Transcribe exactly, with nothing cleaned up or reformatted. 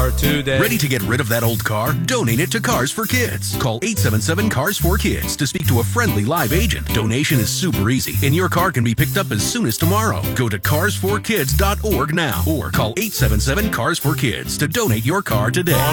car today. Ready to get rid of that old car? Donate it to Cars for Kids. Call eight seven seven, C A R S four kids to speak to a friendly live agent. Donation is super easy, and your car can be picked up as soon as tomorrow. Go to cars for kids dot org now or call eight seven seven, C A R S four kids to donate your car today.